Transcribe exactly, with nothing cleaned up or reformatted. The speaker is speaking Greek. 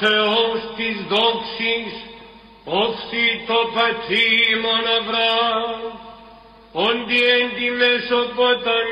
Θεός της δόξης, όφθη το πατρίμον Αβραάμ, όντι εν τη Μεσοποταμία